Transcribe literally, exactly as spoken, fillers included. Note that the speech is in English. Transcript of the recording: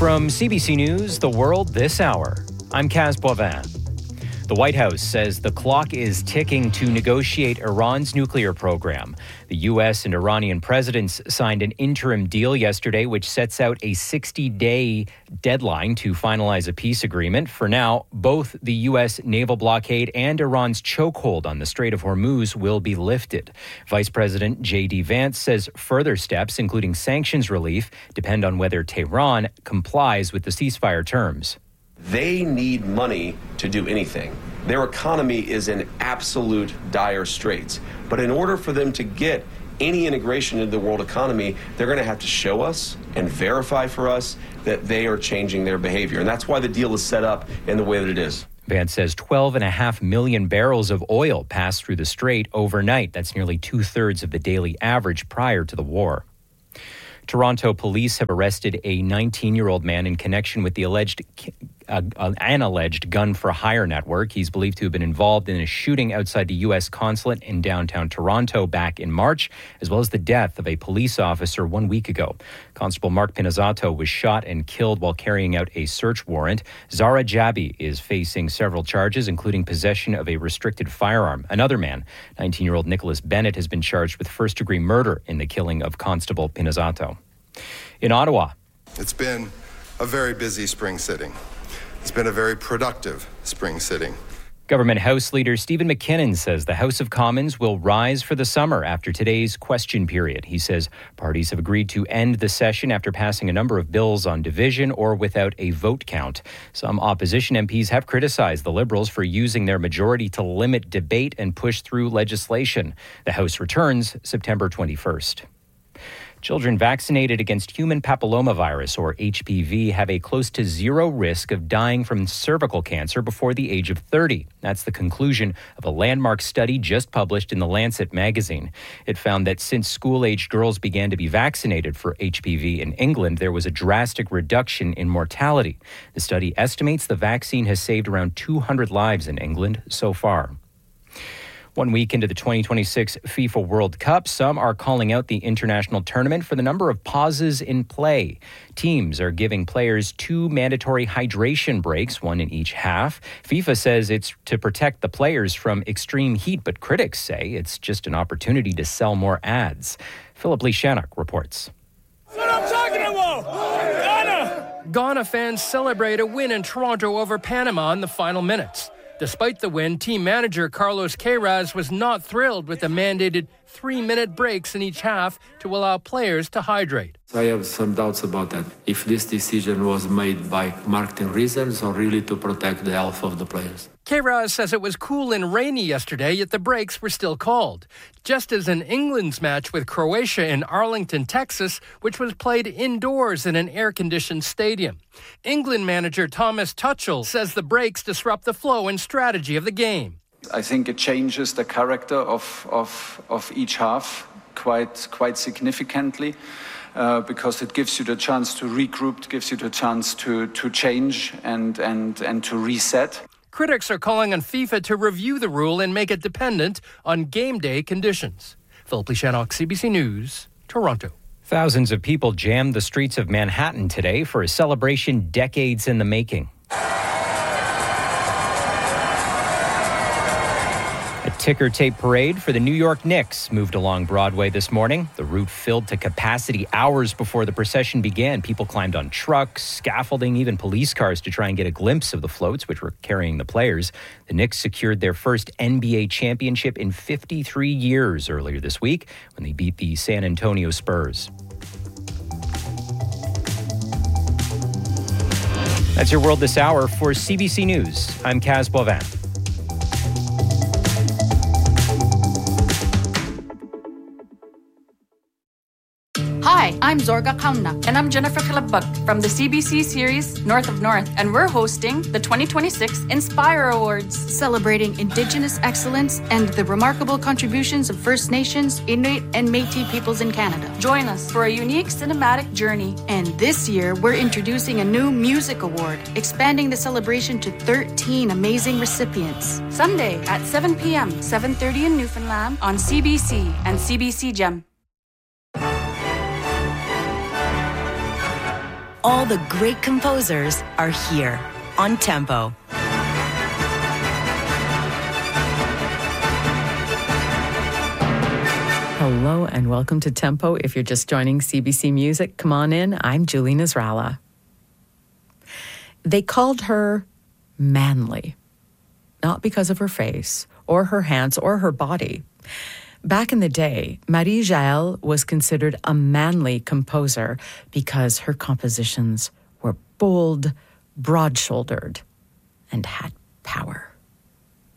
From C B C News, The World This Hour, I'm Kaz Boivin. The White House says the clock is ticking to negotiate Iran's nuclear program. The U S and Iranian presidents signed an interim deal yesterday, which sets out a sixty-day deadline to finalize a peace agreement. For now, both the U S naval blockade and Iran's chokehold on the Strait of Hormuz will be lifted. Vice President J D Vance says further steps, including sanctions relief, depend on whether Tehran complies with the ceasefire terms. They need money to do anything. Their economy is in absolute dire straits. But in order for them to get any integration into the world economy, they're going to have to show us and verify for us that they are changing their behavior. And that's why the deal is set up in the way that it is. Vance says twelve and a half million barrels of oil passed through the strait overnight. That's nearly two-thirds of the daily average prior to the war. Toronto police have arrested a nineteen-year-old man in connection with the alleged uh, an alleged gun-for-hire network. He's believed to have been involved in a shooting outside the U S consulate in downtown Toronto back in March, as well as the death of a police officer one week ago. Constable Mark Pinizzato was shot and killed while carrying out a search warrant. Zara Jabi is facing several charges, including possession of a restricted firearm. Another man, nineteen-year-old Nicholas Bennett, has been charged with first-degree murder in the killing of Constable Pinizzato. In Ottawa, it's been a very busy spring sitting. It's been a very productive spring sitting. Government House Leader Stephen McKinnon says the House of Commons will rise for the summer after today's question period. He says parties have agreed to end the session after passing a number of bills on division or without a vote count. Some opposition M Ps have criticized the Liberals for using their majority to limit debate and push through legislation. The House returns September twenty-first. Children vaccinated against human papillomavirus, or H P V, have a close to zero risk of dying from cervical cancer before the age of thirty. That's the conclusion of a landmark study just published in The Lancet magazine. It found that since school-aged girls began to be vaccinated for H P V in England, there was a drastic reduction in mortality. The study estimates the vaccine has saved around two hundred lives in England so far. One week into the twenty twenty-six FIFA World Cup, some are calling out the international tournament for the number of pauses in play. Teams are giving players two mandatory hydration breaks, one in each half. FIFA says it's to protect the players from extreme heat, but critics say it's just an opportunity to sell more ads. Philip Lee Shannock reports. That's what I'm talking about! Ghana! Ghana fans celebrate a win in Toronto over Panama in the final minutes. Despite the win, team manager Carlos Queiroz was not thrilled with the mandated three-minute breaks in each half to allow players to hydrate. I have some doubts about that, if this decision was made by marketing reasons or really to protect the health of the players. Queiroz says it was cool and rainy yesterday, yet the breaks were still called. Just as in England's match with Croatia in Arlington, Texas, which was played indoors in an air-conditioned stadium. England manager Thomas Tuchel says the breaks disrupt the flow and strategy of the game. I think it changes the character of, of, of each half quite, quite significantly. Uh, because it gives you the chance to regroup, gives you the chance to, to change and, and, and to reset. Critics are calling on FIFA to review the rule and make it dependent on game day conditions. Philip Lee Shannock, C B C News, Toronto. Thousands of people jammed the streets of Manhattan today for a celebration decades in the making. A ticker tape parade for the New York Knicks moved along Broadway this morning. The route filled to capacity hours before the procession began. People climbed on trucks, scaffolding, even police cars to try and get a glimpse of the floats, which were carrying the players. The Knicks secured their first N B A championship in fifty-three years earlier this week when they beat the San Antonio Spurs. That's your World This Hour. For C B C News, I'm Kaz Boivin. Hi, I'm Zorga Kauna. And I'm Jennifer Kalabak from the C B C series North of North. And we're hosting the twenty twenty-six Inspire Awards, celebrating Indigenous excellence and the remarkable contributions of First Nations, Inuit, and Métis peoples in Canada. Join us for a unique cinematic journey. And this year, we're introducing a new music award, expanding the celebration to thirteen amazing recipients. Sunday at seven p.m., seven thirty in Newfoundland on C B C and C B C Gem. all the great composers are here on Tempo. Hello and welcome to Tempo. If you're just joining C B C Music, come on in. I'm Julie Nasrallah. They called her manly, not because of her face or her hands or her body. Back in the day, Marie Jaël was considered a manly composer because her compositions were bold, broad-shouldered, and had power.